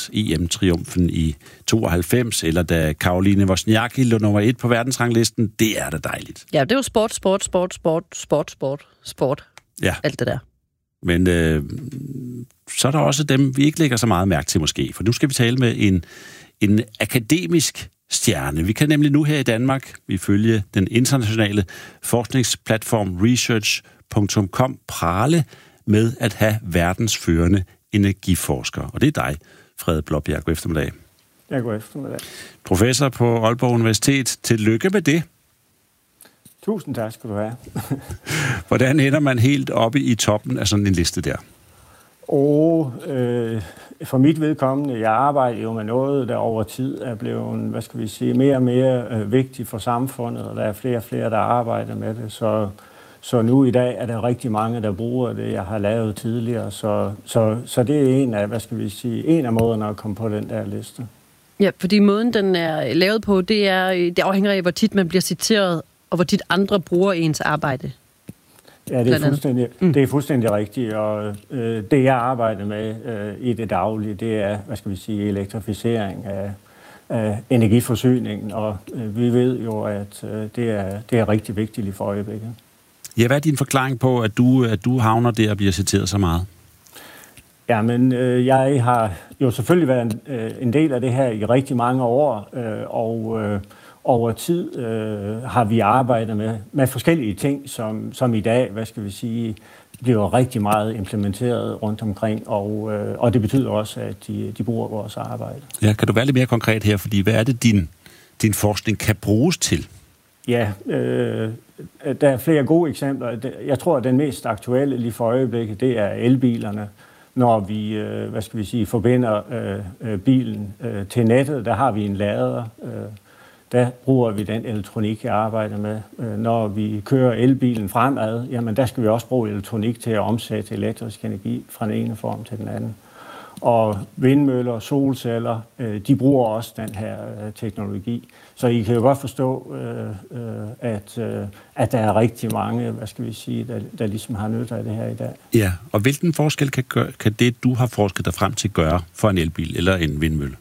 vandt EM-triumfen i 92, eller da Caroline Wozniacki lå nummer 1 på verdensranglisten. Det er da dejligt. Ja, det er jo sport. Ja. Alt det der. Men så er der også dem, vi ikke lægger så meget mærke til måske. For nu skal vi tale med en akademisk stjerne. Vi kan nemlig nu her i Danmark, ifølge den internationale forskningsplatform research.com, prale med at have verdens førende energiforskere. Og det er dig, Frede Blåbjerg. God eftermiddag. Ja, god eftermiddag. Professor på Aalborg Universitet. Tillykke med det. Tusind tak skal du have. Hvordan ender man helt oppe i toppen af sådan en liste der? For mit vedkommende, jeg arbejder jo med noget, der over tid er blevet, mere og mere vigtigt for samfundet, og der er flere og flere, der arbejder med det. Så nu i dag er der rigtig mange, der bruger det, jeg har lavet tidligere. Så det er en af måderne at komme på den der liste. Ja, fordi måden, den er lavet på, det afhænger af, hvor tit man bliver citeret, og hvor tit andre bruger ens arbejde. Ja, det er fuldstændig rigtigt, og det jeg arbejder med i det daglige, det er, elektrificering af energiforsyningen, og vi ved jo, at det er rigtig vigtigt for øjeblikket. Ja, hvad er din forklaring på, at du havner der og bliver citeret så meget? Jamen, jeg har jo selvfølgelig været en del af det her i rigtig mange år, og over tid har vi arbejdet med forskellige ting, som i dag, bliver rigtig meget implementeret rundt omkring, og det betyder også, at de bruger vores arbejde. Ja, kan du være lidt mere konkret her, fordi hvad er det, din forskning kan bruges til? Ja, der er flere gode eksempler. Jeg tror, at den mest aktuelle lige for øjeblikket, det er elbilerne. Når vi forbinder bilen til nettet, der har vi en lader. Der bruger vi den elektronik, jeg arbejder med. Når vi kører elbilen fremad, jamen der skal vi også bruge elektronik til at omsætte elektrisk energi fra den ene form til den anden. Og vindmøller, solceller, de bruger også den her teknologi. Så I kan jo godt forstå, at der er rigtig mange, der ligesom har nytte af det her i dag. Ja, og hvilken forskel kan det, du har forsket dig frem til, gøre for en elbil eller en vindmølle?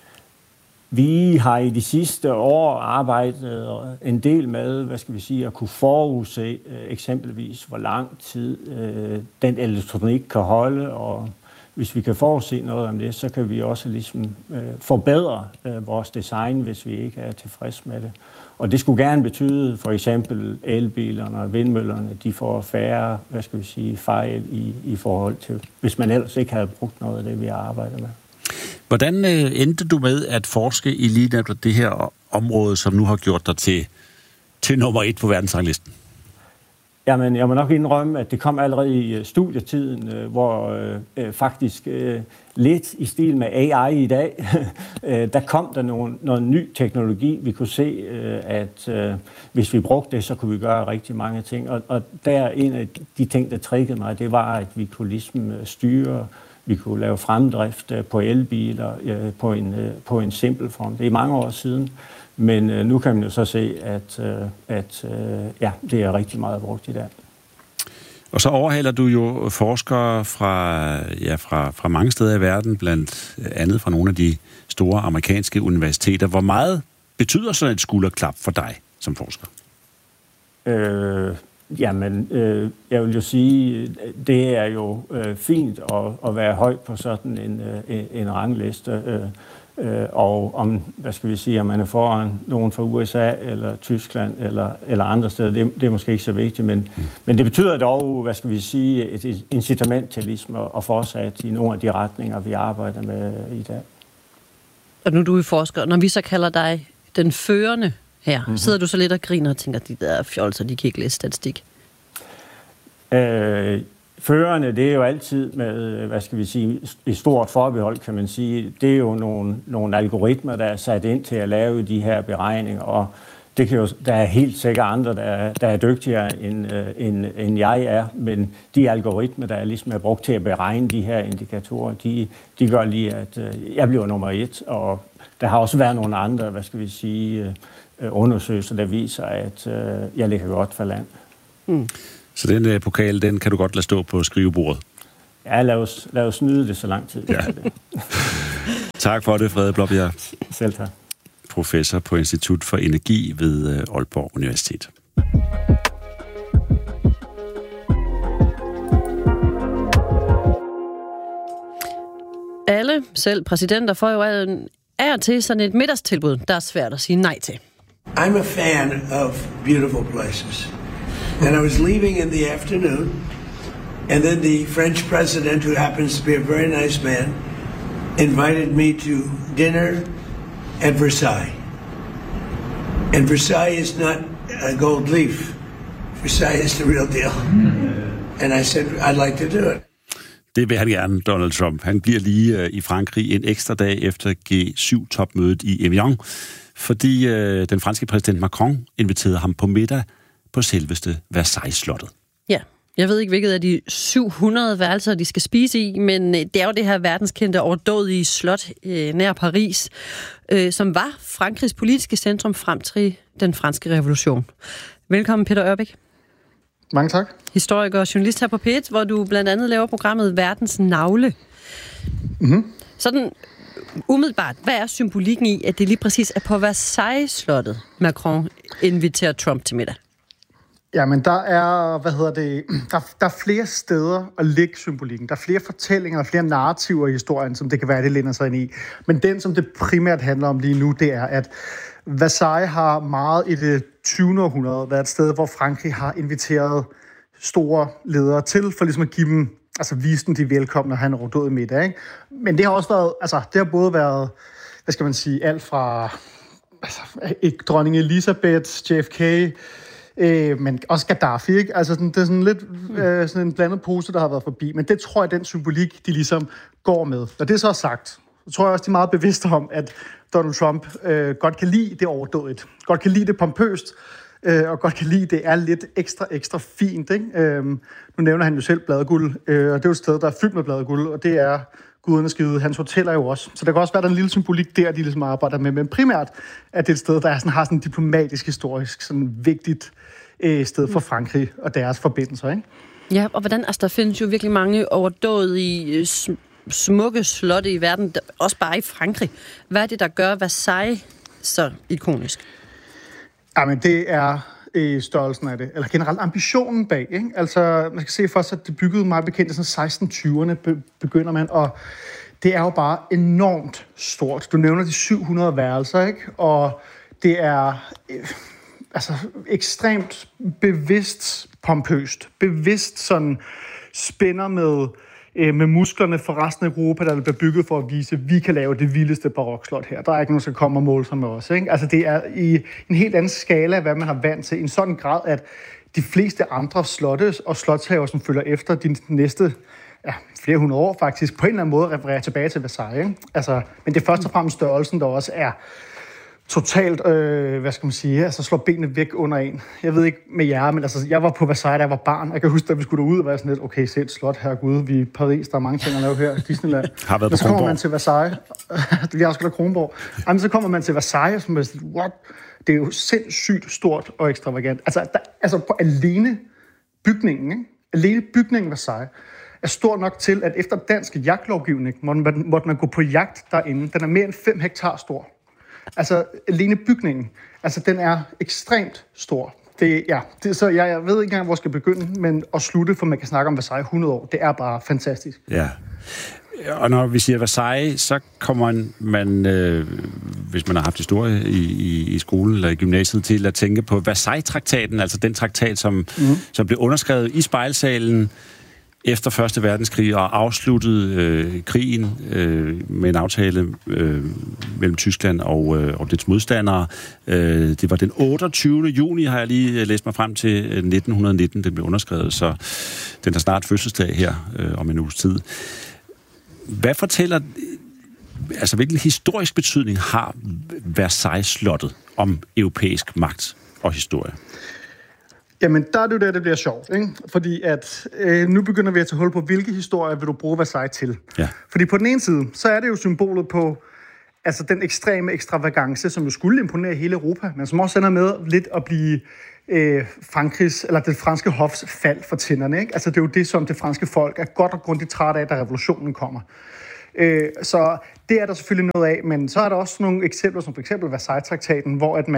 Vi har i de sidste år arbejdet en del med, at kunne forudse eksempelvis, hvor lang tid den elektronik kan holde, og hvis vi kan forudse noget om det, så kan vi også forbedre vores design, hvis vi ikke er tilfreds med det. Og det skulle gerne betyde, for eksempel elbilerne og vindmøllerne, de får færre, fejl i forhold til, hvis man ellers ikke havde brugt noget af det, vi arbejder med. Hvordan endte du med at forske i lige netop det her område, som nu har gjort dig til nummer 1 på verdensranglisten? Jamen, jeg må nok indrømme, at det kom allerede i studietiden, hvor faktisk lidt i stil med AI i dag, der kom der noget ny teknologi. Vi kunne se, at hvis vi brugte det, så kunne vi gøre rigtig mange ting. Og der en af de ting, der triggede mig, det var, at vi kunne styre. Vi kunne lave fremdrift på elbiler på en simpel form. Det er mange år siden, men nu kan man jo så se, at det er rigtig meget brugt i dag. Og så overhaler du jo forskere fra mange steder i verden, blandt andet fra nogle af de store amerikanske universiteter. Hvor meget betyder sådan et skulderklap for dig som forsker? Jeg vil jo sige, det er jo fint at være højt på sådan en rangliste, og om, om man er foran nogen fra USA eller Tyskland eller andre steder, det er måske ikke så vigtigt, men det betyder dog, et incitament til ligesom at fortsætte i nogle af de retninger, vi arbejder med i dag. Og nu er du forsker, når vi så kalder dig den førende her, sidder du så lidt og griner og tænker, de der fjolser, de kan ikke læse statistik? Førende, det er jo altid med, et stort forbehold, kan man sige. Det er jo nogle algoritmer, der er sat ind til at lave de her beregninger, og det kan jo, der er helt sikkert andre, der er dygtigere end jeg er, men de algoritmer, der er brugt til at beregne de her indikatorer, de gør lige, at jeg bliver nummer 1, og der har også været nogle andre, undersøgelser, der viser, at jeg ligger godt for land. Så den pokal, den kan du godt lade stå på skrivebordet? Ja, lad os nyde det så lang tid. Ja. Tak for det, Frede Blåbjerg. Selv tak. Professor på Institut for Energi ved Aalborg Universitet. Alle, selv præsidenter, får jo af og til sådan et middagstilbud, der er svært at sige nej til. I'm a fan of beautiful places. And I was leaving in the afternoon, and then the French president, who happens to be a very nice man, invited me to dinner at Versailles. And Versailles is not a gold leaf. Versailles is the real deal. And I said, I'd like to do it. Det vil han gerne, Donald Trump. Han bliver lige i Frankrig en ekstra dag efter G7-topmødet i Evian, fordi den franske præsident Macron inviterede ham på middag på selveste Versailles-slottet. Ja, jeg ved ikke, hvilket af de 700 værelser, de skal spise i, men det er jo det her verdenskendte overdådige slot nær Paris, som var Frankrigs politiske centrum frem til den franske revolution. Velkommen, Peter Ørbæk. Mange tak. Historiker og journalist her på P1, hvor du blandt andet laver programmet Verdens Navle. Mm-hmm. Sådan umiddelbart, hvad er symbolikken i, at det lige præcis er på Versailles-slottet, Macron inviterer Trump til middag? Jamen, der er, der er flere steder at lægge symbolikken. Der er flere fortællinger og flere narrativer i historien, som det kan være, det lænder sig ind i. Men den, som det primært handler om lige nu, det er, at Versailles har meget i det 20. århundrede været et sted, hvor Frankrig har inviteret store ledere til, for ligesom at give dem, altså vise dem de velkomne, når han er overdået middag, ikke? Men det har også været, altså det har både været, hvad skal man sige, alt fra dronning Elizabeth, JFK, men også Gaddafi, ikke? Altså det er sådan lidt sådan en blandet pose, der har været forbi. Men det tror jeg, den symbolik, de ligesom går med. Og det er så sagt, så tror jeg også, de er meget bevidste om, at Donald Trump godt kan lide det overdådigt. Godt kan lide det pompøst, og godt kan lide, det er lidt ekstra fint, ikke? Nu nævner han jo selv bladguld, og det er jo et sted, der er fyldt med bladguld, og det er guderne skide. Hans hotel er jo også. Så der kan også være, der er en lille symbolik der, de ligesom arbejder med. Men primært er det et sted, der har sådan diplomatisk, historisk, sådan vigtigt sted for Frankrig og deres forbindelser, ikke? Ja, og hvordan, altså der findes jo virkelig mange overdådige smukke slotte i verden, også bare i Frankrig. Hvad er det, der gør Versailles så ikonisk? Jamen, det er størrelsen af det, eller generelt ambitionen bag, ikke? Altså, man skal se for sig, at det byggede meget bekendt i 1620'erne, begynder man, og det er jo bare enormt stort. Du nævner de 700 værelser, ikke? Og det er ekstremt bevidst pompøst, bevidst sådan spænder med musklerne for resten af Europa, der bliver bygget for at vise, at vi kan lave det vildeste barokslot her. Der er ikke nogen, der skal komme og måle sig med os, ikke? Altså, det er i en helt anden skala, hvad man har vant til. I en sådan grad, at de fleste andre slotte og slotshaver, som følger efter de næste flere hundrede år, faktisk på en eller anden måde refererer tilbage til Versailles, ikke? Altså, men det er først og fremmest størrelsen, der også er totalt, hvad skal man sige, altså slår benene væk under en. Jeg ved ikke med jer, men altså, jeg var på Versailles, da jeg var barn. Jeg kan huske, da vi skulle derud og være sådan lidt, okay, se et slot, herregud, vi er i Paris, der er mange ting at lave her i Disneyland. Har været på så kommer man til Versailles. Vi har også da Kronborg. Jamen, så kommer man til Versailles, som er sådan, what? Det er jo sindssygt stort og ekstravagant. Altså på alene bygningen, ikke? Alene bygningen Versailles er stor nok til, at efter dansk jagtlovgivning måtte man gå på jagt derinde. Den er mere end 5 hektar stor. Altså, alene bygningen, altså, den er ekstremt stor. Så jeg ved ikke engang, hvor jeg skal begynde, men at slutte, for man kan snakke om Versailles 100 år. Det er bare fantastisk. Ja. Og når vi siger Versailles, så kommer man hvis man har haft historie i skolen eller i gymnasiet, til at tænke på Versailles-traktaten, altså den traktat, som blev underskrevet i Spejlsalen efter Første Verdenskrig og afsluttede krigen med en aftale mellem Tyskland og dets modstandere. Det var den 28. juni, har jeg lige læst mig frem til, 1919, den blev underskrevet, så den har snart fødselsdag her om en uges tid. Hvad fortæller, altså hvilken historisk betydning har Versailles-slottet om europæisk magt og historie? Jamen, der er det jo det bliver sjovt, ikke? Fordi at nu begynder vi at tage hul på, hvilke historier vil du bruge Versailles til? Ja. Fordi på den ene side, så er det jo symbolet på altså den ekstreme ekstravagance, som jo skulle imponere hele Europa, men som også ender med lidt at blive Frankrigs, eller det franske hofs fald for tænderne, ikke? Altså, det er jo det, som det franske folk er godt og grundigt træt af, da revolutionen kommer. Så det er der selvfølgelig noget af, men så er der også nogle eksempler, som for eksempel Versailles-traktaten, hvor at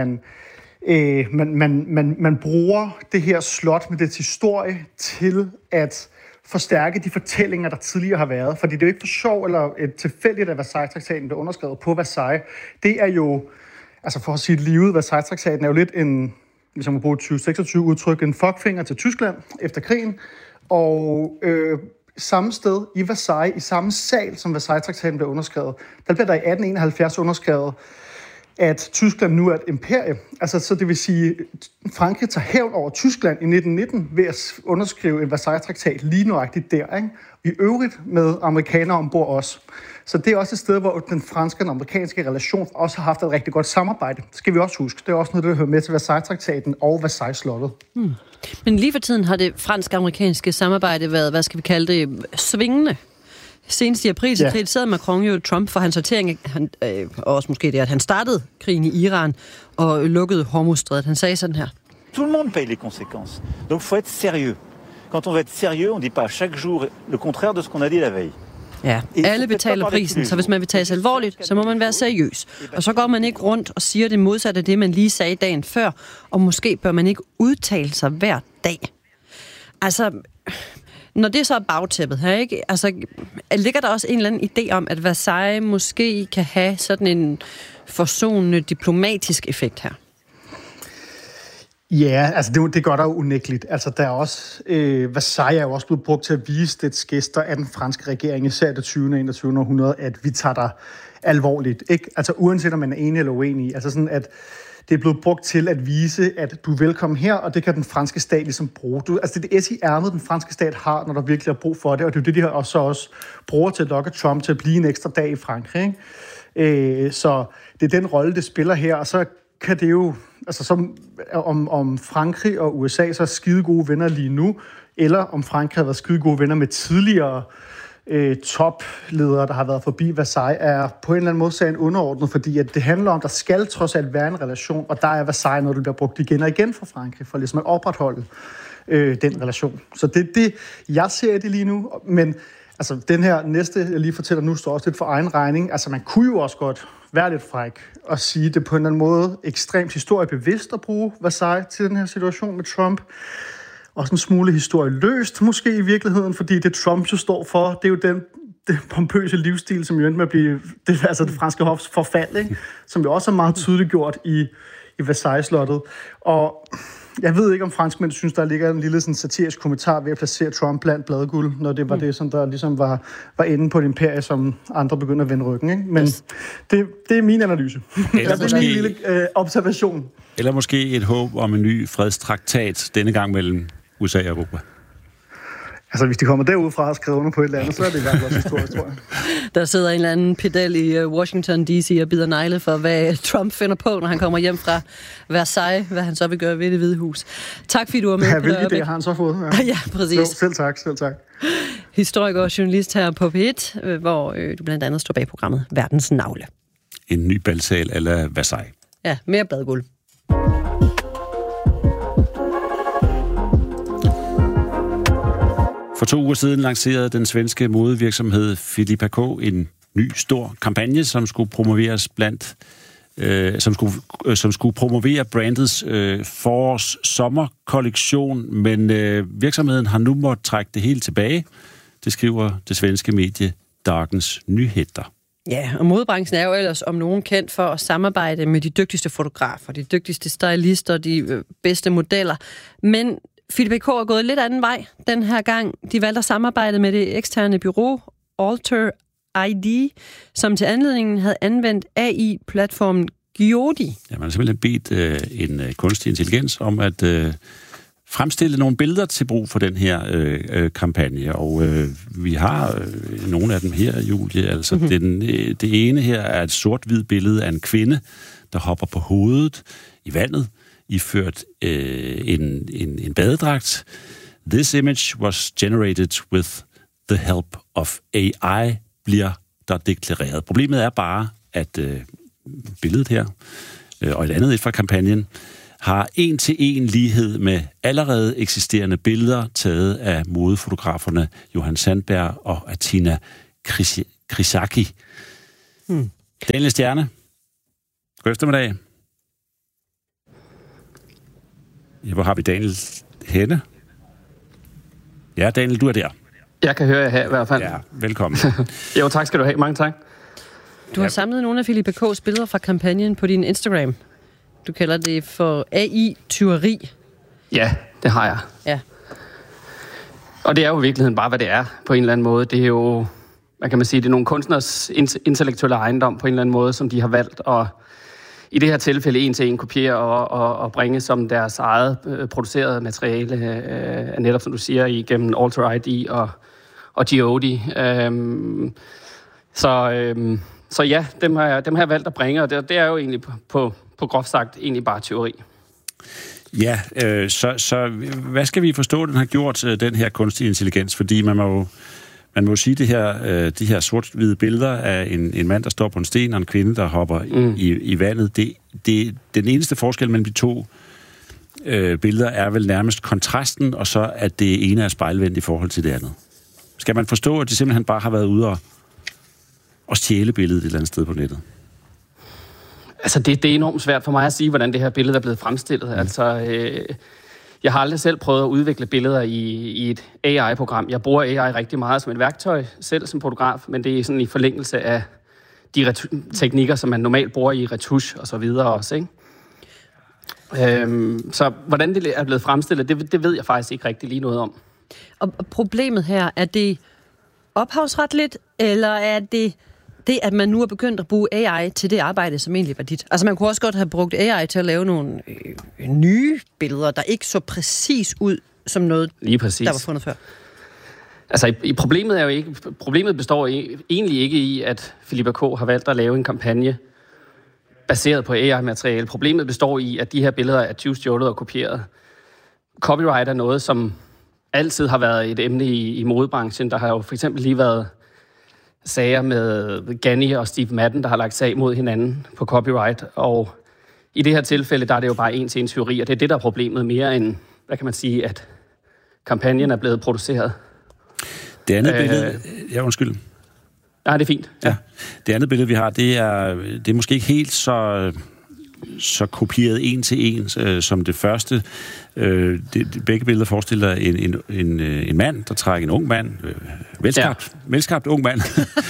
man bruger det her slot med dets historie til at forstærke de fortællinger, der tidligere har været. Fordi det er jo ikke for sjov eller tilfældigt, at Versailles-traktaten blev underskrevet på Versailles. Det er jo, altså for at sige det livet, Versailles-traktaten er jo lidt en, ligesom at bruge 2026 udtryk, en fuckfinger til Tyskland efter krigen. Og samme sted i Versailles, i samme sal, som Versailles-traktaten blev underskrevet, der blev der i 1871 underskrevet, at Tyskland nu er et imperie. Altså, så det vil sige, at Frankrig tager hævn over Tyskland i 1919 ved at underskrive en Versailles-traktat lige nøjagtigt der, ikke? I øvrigt med amerikanere ombord også. Så det er også et sted, hvor den franske og amerikanske relation også har haft et rigtig godt samarbejde. Det skal vi også huske. Det er også noget, der hører med til Versailles-traktaten og Versailles-slottet. Men lige for tiden har det fransk-amerikanske samarbejde været, hvad skal vi kalde det, svingende. Senest i april kritiserede Macron jo Trump for hans sortering, og også måske det, at han startede krigen i Iran og lukkede Hormuzstrædet. Han sagde sådan her. Tout le monde paye les conséquences. Donc faut être sérieux. Quand on veut être sérieux, on dit pas chaque jour le contraire de ce qu'on a dit la veille. Ja, alle betaler prisen, så hvis man vil tages alvorligt, så må man være seriøs. Og så går man ikke rundt og siger det modsatte af det, man lige sagde dagen før, og måske bør man ikke udtale sig hver dag. Altså, når det så er bagtæppet her, ikke? Altså, ligger der også en eller anden idé om, at Versailles måske kan have sådan en forsonende diplomatisk effekt her? Ja, altså det gør der jo unægteligt. Altså der er også, Versailles er jo også blevet brugt til at vise dets gæster af den franske regering, især det 20. og 21. århundrede, at vi tager dig alvorligt, ikke? Altså uanset om man er enig eller uenig. Altså sådan, at det er blevet brugt til at vise, at du er velkommen her, og det kan den franske stat ligesom bruge. Altså det er det i ærmet, den franske stat har, når der virkelig er brug for det, og det er jo det, de også bruger til at lokke Trump til at blive en ekstra dag i Frankrig, ikke? Så det er den rolle, det spiller her, og så kan det jo, altså som om Frankrig og USA så er skide gode venner lige nu, eller om Frankrig har været skide gode venner med tidligere topledere, der har været forbi Versailles, er på en eller anden måde sagen underordnet, fordi at det handler om, der skal trods alt være en relation, og der er Versailles noget, der bliver brugt igen og igen for Frankrig, for ligesom at opretholde den relation. Så det er det, jeg ser det lige nu, men altså den her næste, jeg lige fortæller nu, står også lidt for egen regning. Altså man kunne jo også godt være lidt fræk og sige det på en eller anden måde ekstremt historiebevidst at bruge Versailles til den her situation med Trump. Også en smule historieløst måske i virkeligheden, fordi det Trump jo står for, det er jo den pompøse livsstil, som jo endte med at blive det franske hofs forfald, ikke? Som jo også er meget tydeligt gjort i Versailles-slottet. Og jeg ved ikke, om franskmænd synes, der ligger en lille sådan, satirisk kommentar ved at placere Trump blandt bladguld, når det var det, som der ligesom var inde på et imperie, som andre begynder at vende ryggen, ikke? Men det er min analyse. Eller det er min lille observation. Eller måske et håb om en ny fredstraktat, denne gang mellem USA og Europa. Altså, hvis de kommer derudfra og skriver under på et eller andet, så er det i hvert fald også historisk, tror jeg. Der sidder en eller anden pedel i Washington D.C. og bider negle for, hvad Trump finder på, når han kommer hjem fra Versailles, hvad han så vil gøre ved Det Hvide Hus. Tak, fordi du var med. Ja, hvilke idéer har han så fået? Ja, ja præcis. Jo, selv tak. Historiker og journalist her på P1, hvor du blandt andet står bag programmet Verdens Navle. En ny balsal eller Versailles. Ja, mere bladguld. For 2 uger siden lancerede den svenske modevirksomhed Filippa K. en ny stor kampagne, som skulle promoveres som skulle promovere brandets forårs sommerkollektion, men virksomheden har nu måttet trække det helt tilbage. Det skriver det svenske medie Dagens Nyheter. Ja, og modebranchen er jo ellers om nogen kendt for at samarbejde med de dygtigste fotografer, de dygtigste stylister, de bedste modeller, men Filippa K. er gået lidt anden vej den her gang. De valgte at samarbejde med det eksterne bureau Alter ID, som til anledningen havde anvendt AI-platformen Giodi. Ja, man har simpelthen bedt en kunstig intelligens om at fremstille nogle billeder til brug for den her kampagne, og vi har nogle af dem her, Julie. Altså, det ene her er et sort-hvid billede af en kvinde, der hopper på hovedet i vandet, iført en badedragt. This image was generated with the help of AI, bliver der deklareret. Problemet er bare, at billedet her, og et andet fra kampagnen, har 1-til-1 lighed med allerede eksisterende billeder taget af modefotograferne Johan Sandberg og Atina Krisaki. Daniel Stjerne. God eftermiddag. Ja, hvor har vi Daniel henne? Ja, Daniel, du er der. Jeg kan høre jer her i hvert fald. Ja, velkommen. Jo, tak skal du have. Mange tak. Du har samlet nogle af Philippe K's billeder fra kampagnen på din Instagram. Du kalder det for AI-tyveri. Ja, det har jeg. Ja. Og det er jo i virkeligheden bare, hvad det er på en eller anden måde. Det er jo, hvad kan man sige, det er nogle kunstners intellektuelle ejendom på en eller anden måde, som de har valgt at i det her tilfælde en til en kopiere og bringe som deres eget producerede materiale, netop som du siger, igennem Alter ID og Geodie. Så ja, dem har jeg valgt at bringe, og det er jo egentlig på groft sagt egentlig bare teori. Ja, så hvad skal vi forstå, den har gjort, den her kunstig intelligens? Fordi man må sige, de her sort-hvide billeder af en mand, der står på en sten, og en kvinde, der hopper i vandet. Den eneste forskel mellem de to billeder er vel nærmest kontrasten, og så at det ene er spejlvendt i forhold til det andet. Skal man forstå, at de simpelthen bare har været ude og stjæle billedet et eller andet sted på nettet? Altså, det er enormt svært for mig at sige, hvordan det her billede er blevet fremstillet. Altså, jeg har aldrig selv prøvet at udvikle billeder i et AI-program. Jeg bruger AI rigtig meget som et værktøj, selv som fotograf, men det er sådan i forlængelse af de teknikker, som man normalt bruger i retouche og så videre også, ikke? Så hvordan det er blevet fremstillet, det ved jeg faktisk ikke rigtig lige noget om. Og problemet her, er det ophavsretligt, eller er det, at man nu er begyndt at bruge AI til det arbejde, som egentlig var dit? Altså, man kunne også godt have brugt AI til at lave nogle nye billeder, der ikke så præcis ud som noget, der var fundet før. Altså, problemet består egentlig ikke i, at Philippe K. har valgt at lave en kampagne baseret på AI-materiale. Problemet består i, at de her billeder er tyvstjålet og kopieret. Copyright er noget, som altid har været et emne i modebranchen. Der har jo for eksempel lige været sager med Ganni og Steve Madden, der har lagt sag mod hinanden på copyright. Og i det her tilfælde, der er det jo bare en-til-en teori, og det er det, der er problemet mere end, hvad kan man sige, at kampagnen er blevet produceret. Det andet billede... Ja, undskyld. Nej, det er fint. Ja. Det andet billede, vi har, det er måske ikke helt så kopieret en til en som det første. Begge billeder forestiller en mand, der trækker en ung mand, velskabt ung mand,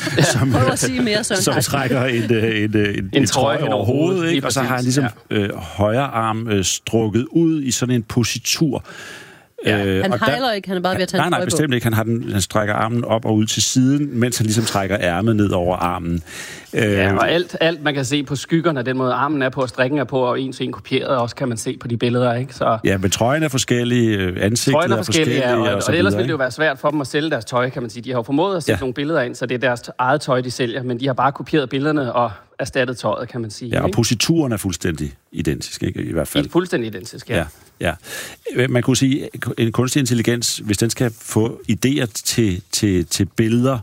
som trækker en trøje over hovedet, ikke? Og så har han ligesom højre arm strukket ud i sådan en positur. Ja. Han hejler ikke, han er bare ved at tage en trøje på. Nej, bestemt ikke. Han strækker armen op og ud til siden, mens han ligesom trækker ærmet ned over armen. Og alt man kan se på skyggerne, den måde armen er på, og strikken er på, og en til en kopieret, også kan man se på de billeder, ikke? Så ja, men trøjen er forskellige, ansigtet er forskellige. Ja, og ellers ville det jo være svært for dem at sælge deres tøj, kan man sige. De har jo formået at sætte nogle billeder ind, så det er deres eget tøj, de sælger, men de har bare kopieret billederne og erstattet tøjet, kan man sige. Ja, og posituren er fuldstændig identisk, ikke? I hvert fald. Fuldstændig identisk, ja. Ja. Man kunne sige, en kunstig intelligens, hvis den skal få idéer til billeder,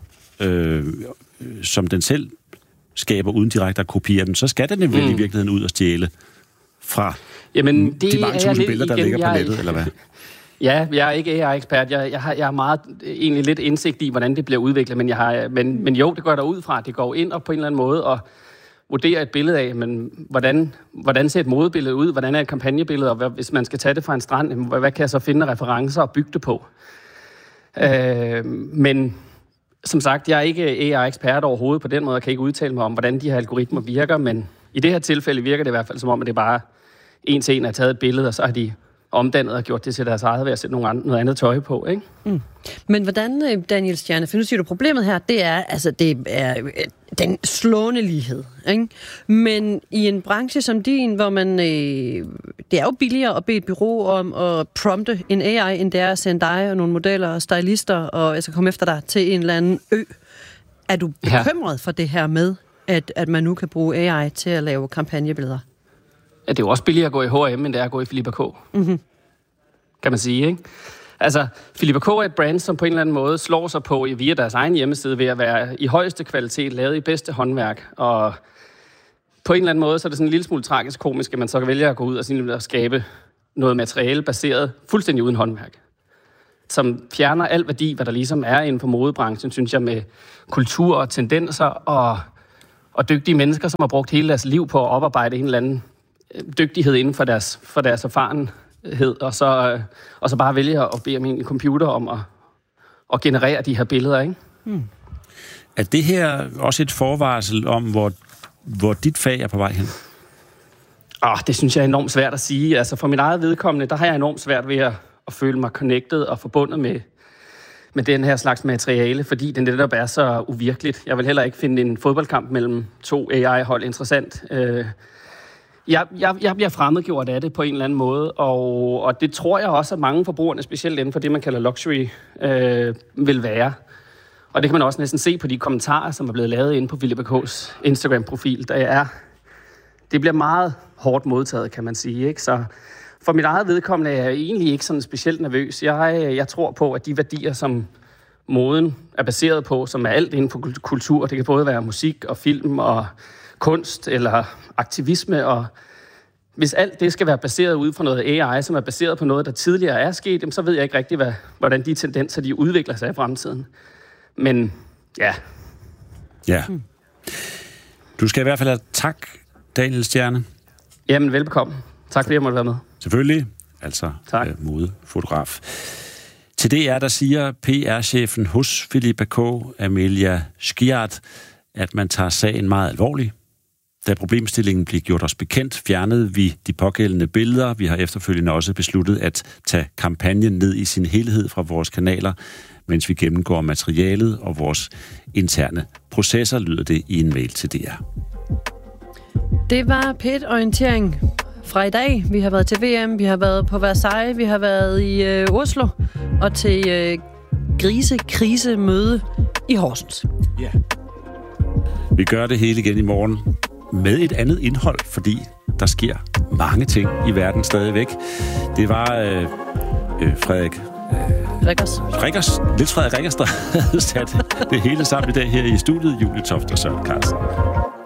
som den selv skaber uden direkte at kopiere dem, så skal den vel i virkeligheden ud og stjæle fra de mange tusind billeder, der ligger på nettet, eller hvad? Ja, jeg er ikke AI-ekspert. Jeg har egentlig lidt indsigt i, hvordan det bliver udviklet, men jo, det går der ud fra. Det går ind og på en eller anden måde og vurderer et billede af, men hvordan ser et modebillede ud? Hvordan er et kampagnebillede? Og hvis man skal tage det fra en strand, hvad kan jeg så finde referencer og bygge det på? Men som sagt, jeg er ikke AI-ekspert overhovedet på den måde. Jeg kan ikke udtale mig om, hvordan de her algoritmer virker, men i det her tilfælde virker det i hvert fald som om, at det bare en til en har taget et billede, og så har de omdannet og gjort det til deres eget ved at sætte noget andet tøj på, ikke? Mm. Men hvordan, Daniel Stjerne, for nu siger du, problemet her, det er den slående lighed, ikke? Men i en branche som din, hvor man, det er jo billigere at bede et bureau om at prompte en AI, end det er at sende dig og nogle modeller og stylister, og jeg skal komme efter dig til en eller anden ø. Er du bekymret for det her med, at man nu kan bruge AI til at lave kampagnebilleder? Ja, det er jo også billigere at gå i H&M, end det er at gå i Philippe K. Mm-hmm. Kan man sige, ikke? Altså, Philippe K. er et brand, som på en eller anden måde slår sig på via deres egen hjemmeside ved at være i højeste kvalitet, lavet i bedste håndværk. Og på en eller anden måde, så er det sådan en lille smule tragisk komisk, at man så kan vælge at gå ud og skabe noget materiale baseret fuldstændig uden håndværk. som fjerner al værdi, hvad der ligesom er inden for modebranchen, synes jeg, med kultur og tendenser og dygtige mennesker, som har brugt hele deres liv på at oparbejde en eller anden dygtighed inden for deres erfarenhed, og så bare vælge at bede min computer om at generere de her billeder, ikke? Er det her også et forvarsel om, hvor dit fag er på vej hen? Det synes jeg er enormt svært at sige. Altså for mit eget vedkommende, der har jeg enormt svært ved at føle mig connected og forbundet med den her slags materiale, fordi det netop er så uvirkeligt. Jeg vil heller ikke finde en fodboldkamp mellem 2 AI-hold interessant. Jeg bliver fremmedgjort af det på en eller anden måde, og det tror jeg også, at mange forbrugerne, specielt inden for det, man kalder luxury, vil være. Og det kan man også næsten se på de kommentarer, som er blevet lavet inde på Philip Backaas Instagram-profil. Det bliver meget hårdt modtaget, kan man sige, ikke? Så for mit eget vedkommende er jeg egentlig ikke sådan specielt nervøs. Jeg tror på, at de værdier, som moden er baseret på, som er alt inden for kultur, det kan både være musik og film og kunst eller aktivisme, og hvis alt det skal være baseret ud fra noget AI, som er baseret på noget, der tidligere er sket, så ved jeg ikke rigtig, hvordan de tendenser de udvikler sig i fremtiden. Men ja. Ja. Du skal i hvert fald have tak, Daniel Stjerne. Jamen, velbekomme. Tak fordi jeg måtte være med. Selvfølgelig. Altså modefotograf. Til det der siger PR-chefen hos Philip Backaas, Amelia Schiart, at man tager sagen meget alvorligt. Da problemstillingen blev gjort os bekendt, fjernede vi de pågældende billeder. Vi har efterfølgende også besluttet at tage kampagnen ned i sin helhed fra vores kanaler, mens vi gennemgår materialet og vores interne processer, lyder det i en mail til DR. Det var P1-orientering fra i dag. Vi har været til VM, vi har været på Versailles, vi har været i Oslo og til grisekrisemøde i Horsens. Ja. Vi gør det hele igen i morgen med et andet indhold, fordi der sker mange ting i verden stadigvæk. Det var Frederik Rikkers, der havde sat det hele sammen i dag her i studiet. Julie Toft og Søren Carlsen.